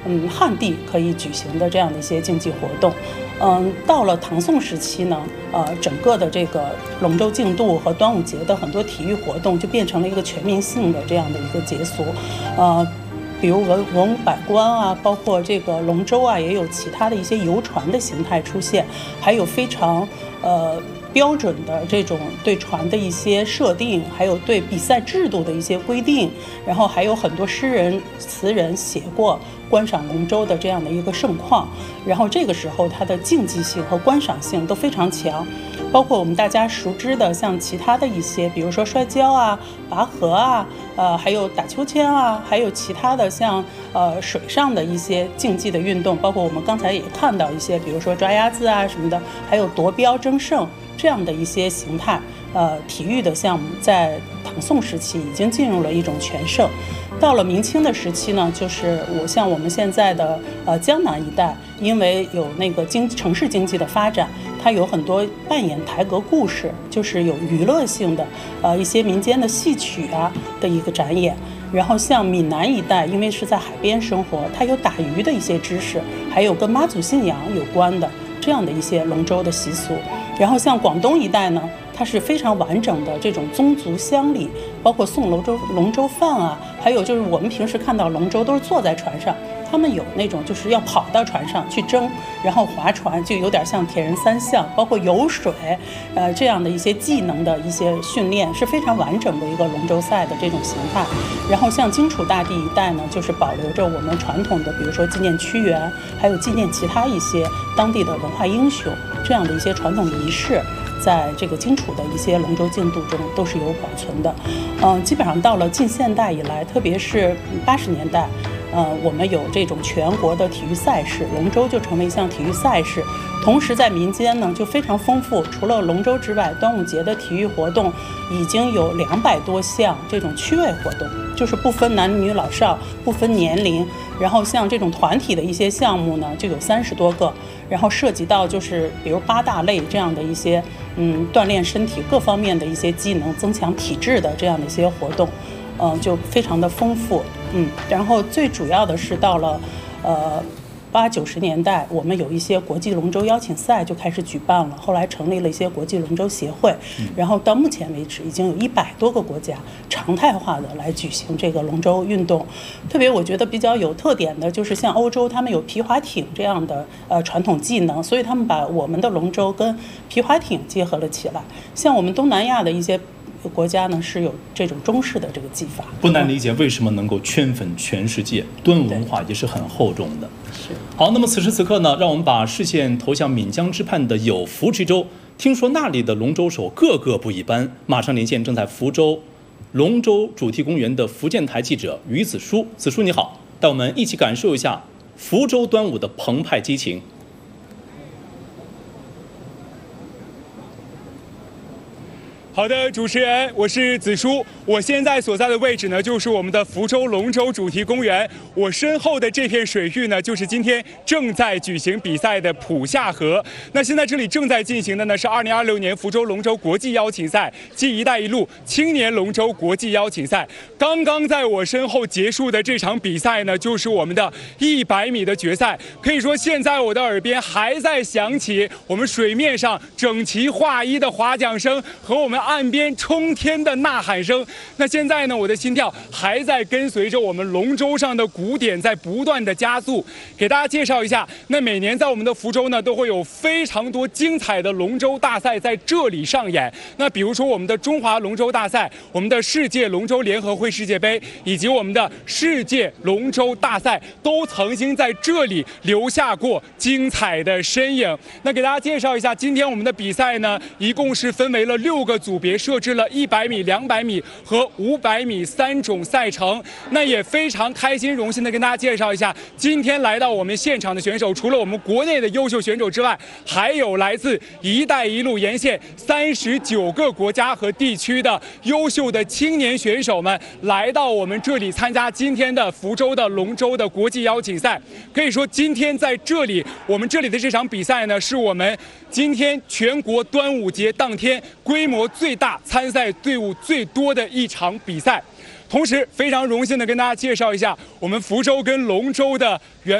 汉地可以举行的这样的一些竞技活动。到了唐宋时期呢，整个的这个龙舟竞渡和端午节的很多体育活动就变成了一个全民性的这样的一个节俗，比如文武百官啊，包括这个龙舟啊，也有其他的一些游船的形态出现，还有非常标准的这种对船的一些设定，还有对比赛制度的一些规定，然后还有很多诗人词人写过观赏龙舟的这样的一个盛况，然后这个时候它的竞技性和观赏性都非常强，包括我们大家熟知的像其他的一些，比如说摔跤啊、拔河啊，还有打秋千啊，还有其他的像水上的一些竞技的运动，包括我们刚才也看到一些，比如说抓鸭子啊什么的，还有夺标争胜这样的一些形态，体育的项目在唐宋时期已经进入了一种全盛。到了明清的时期呢，就是像我们现在的江南一带，因为有那个城市经济的发展，它有很多扮演台阁故事，就是有娱乐性的一些民间的戏曲啊的一个展演。然后像闽南一带，因为是在海边生活，它有打鱼的一些知识，还有跟妈祖信仰有关的这样的一些龙舟的习俗。然后像广东一带呢，它是非常完整的这种宗族乡里，包括送龙舟饭啊，还有就是我们平时看到龙舟都是坐在船上，他们有那种就是要跑到船上去争，然后划船，就有点像铁人三项，包括游水，这样的一些技能的一些训练，是非常完整的一个龙舟赛的这种形态。然后像荆楚大地一带呢，就是保留着我们传统的，比如说纪念屈原，还有纪念其他一些当地的文化英雄这样的一些传统仪式，在这个荆楚的一些龙舟竞渡中都是有保存的。基本上到了近现代以来，特别是80年代，我们有这种全国的体育赛事，龙舟就成为一项体育赛事。同时在民间呢就非常丰富，除了龙舟之外，端午节的体育活动已经有200多项这种趣味活动，就是不分男女老少，不分年龄。然后像这种团体的一些项目呢，就有30多个，然后涉及到就是比如8大类这样的一些锻炼身体各方面的一些技能，增强体质的这样的一些活动，就非常的丰富。然后最主要的是到了80、90年代，我们有一些国际龙舟邀请赛就开始举办了，后来成立了一些国际龙舟协会，然后到目前为止已经有100多个国家常态化的来举行这个龙舟运动。特别我觉得比较有特点的就是像欧洲，他们有皮划艇这样的传统技能，所以他们把我们的龙舟跟皮划艇结合了起来。像我们东南亚的一些国家呢，是有这种中式的这个技法。 不难理解为什么能够圈粉全世界，端午文化也是很厚重的。 是。 好，那么此时此刻呢，让我们把视线投向闽江之畔的有福之州，听说那里的龙舟手个个不一般。马上连线正在福州龙舟主题公园的福建台记者于子舒。子舒你好，带我们一起感受一下福州端午的澎湃激情。 好的，主持人，我是子舒。我现在所在的位置呢，就是我们的福州龙舟主题公园。我身后的这片水域呢，就是今天正在举行比赛的浦夏河。那现在这里正在进行的呢，是2026年福州龙舟国际邀请赛暨“一带一路”青年龙舟国际邀请赛。刚刚在我身后结束的这场比赛呢，就是我们的100米的决赛。可以说，现在我的耳边还在响起我们水面上整齐划一的划桨声和我们岸边冲天的呐喊声。那现在呢，我的心跳还在跟随着我们龙舟上的鼓点在不断的加速。给大家介绍一下，那每年在我们的福州呢，都会有非常多精彩的龙舟大赛在这里上演。那比如说我们的中华龙舟大赛、我们的世界龙舟联合会世界杯，以及我们的世界龙舟大赛，都曾经在这里留下过精彩的身影。那给大家介绍一下，今天我们的比赛呢，一共是分为了6个组别，设置了100米、200米和500米3种赛程。那也非常开心荣幸的跟大家介绍一下，今天来到我们现场的选手，除了我们国内的优秀选手之外，还有来自“一带一路”沿线39个国家和地区的优秀的青年选手们来到我们这里参加今天的福州的龙舟的国际邀请赛。可以说，今天在这里，我们这里的这场比赛呢，是我们今天全国端午节当天规模最大、参赛队伍最多的一场比赛。同时，非常荣幸的跟大家介绍一下我们福州跟龙舟的